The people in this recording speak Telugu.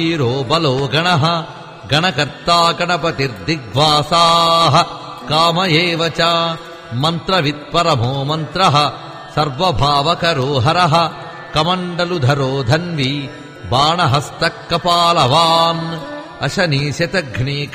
వీరో బలో గణః గణకర్తా గణపతిర్దిగ్వాసాః కామ ఏవ చ మంత్రవిత్ పరమో మంత్రః సర్వభావకరో హరః కమండలుధరో ధన్వీ బాణహస్తః కపాలవాన్ అశనీశతఘ్నీ